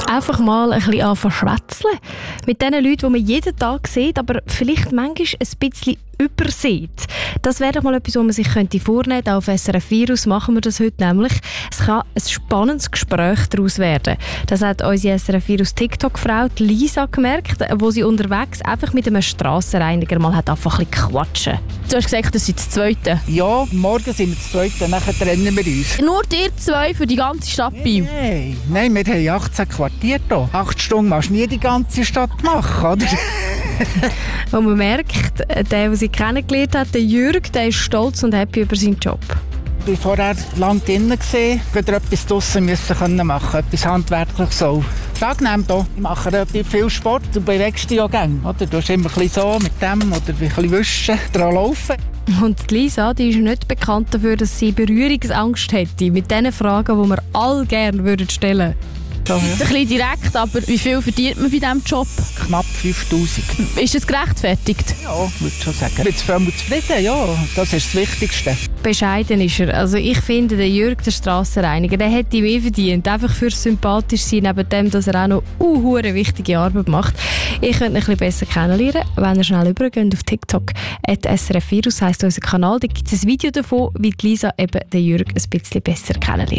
Einfach mal ein bisschen anfangen zu schwätzeln. Mit den Leuten, die man jeden Tag sieht, aber vielleicht manchmal ein bisschen übersieht. Das wäre doch mal etwas, was man sich vornehmen könnte. Auf SRF Virus machen wir das heute nämlich. Es kann ein spannendes Gespräch daraus werden. Das hat unsere SRF Virus TikTok-Frau Lisa gemerkt, wo sie unterwegs einfach mit einem Strassenreiniger mal hat einfach ein bisschen quatschen. Du hast gesagt, das sind das Zweite. Ja, morgen sind wir das Zweite, nachher trennen wir uns. Nur ihr zwei für die ganze Stadt Biel? Nein, wir haben 18 Quartiere hier. 8 Stunden machst du nie die ganze Stadt machen, oder? Und man merkt, der, den sie kennengelernt hat, der Jürg, der ist stolz und happy über seinen Job. Ich war vorher lang drinnen, wieder etwas draussen machen, etwas Handwerkliches auch. Das ist angenehm hier. Ich mache relativ viel Sport, du bewegst dich ja gerne. Oder? Du hast immer ein bisschen so mit dem oder ein bisschen wischen, dran laufen. Und Lisa, die ist nicht bekannt dafür, dass sie Berührungsangst hätte mit den Fragen, die wir alle gerne stellen würden. Das ist ein bisschen direkt, aber wie viel verdient man bei diesem Job? Knapp 5'000. Ist das gerechtfertigt? Ja, würde ich schon sagen. Ich bin zufrieden, ja. Das ist das Wichtigste. Bescheiden ist er. Also ich finde, der Jürg, der Strassenreiniger, der hätte mehr verdient. Einfach fürs sympathisch sein, neben dem, dass er auch noch eine wichtige Arbeit macht. Ich könnte ihn ein bisschen besser kennenlernen, wenn ihr schnell übergeht auf TikTok. @SRF Virus heisst unser Kanal. Da gibt es ein Video davon, wie Lisa eben den Jürg ein bisschen besser kennenlernt.